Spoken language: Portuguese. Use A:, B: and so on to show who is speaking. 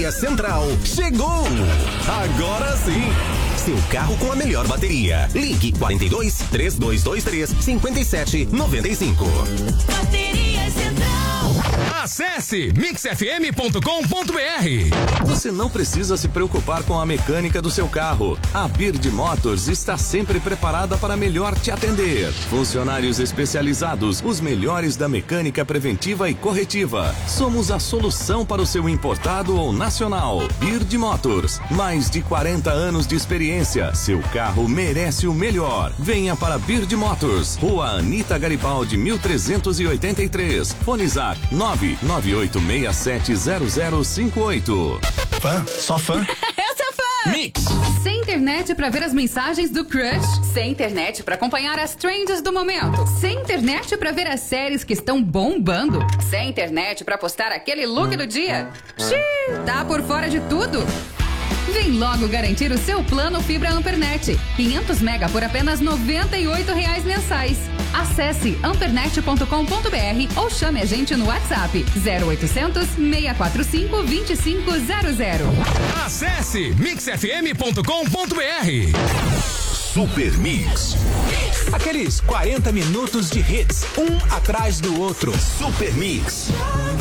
A: Bateria Central chegou! Agora sim! Seu carro com a melhor bateria. Ligue 42 3223 5795.
B: Bateria Central.
C: Acesse mixfm.com.br.
D: Você não precisa se preocupar com a mecânica do seu carro. A Bird Motors está sempre preparada para melhor te atender. Funcionários especializados, os melhores da mecânica preventiva e corretiva. Somos a solução para o seu importado ou nacional. Bird Motors, mais de 40 anos de experiência. Seu carro merece o melhor. Venha para Bird Motors, Rua Anita Garibaldi, 1383. Fone Zap 998670058.
E: Fã? Só fã?
B: Eu sou fã!
C: Mix.
F: Sem internet pra ver as mensagens do crush. Sem internet pra acompanhar as trends do momento. Sem internet pra ver as séries que estão bombando. Sem internet pra postar aquele look do dia. Xiii, tá por fora de tudo? Vem logo garantir o seu plano Fibra Ampernet. 500 mega por apenas R$ 98,00 mensais. Acesse ampernet.com.br ou chame a gente no WhatsApp 0800 645 2500.
C: Acesse mixfm.com.br.
A: Super Mix.
E: Aqueles 40 minutos de hits, um atrás do outro.
A: Super Mix.